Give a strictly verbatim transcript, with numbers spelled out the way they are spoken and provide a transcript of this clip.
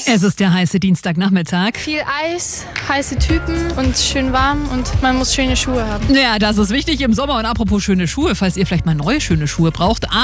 Es ist der heiße Dienstagnachmittag. Viel Eis, heiße Typen und schön warm und man muss schöne Schuhe haben. Ja, das ist wichtig im Sommer. Und apropos schöne Schuhe, falls ihr vielleicht mal neue schöne Schuhe braucht.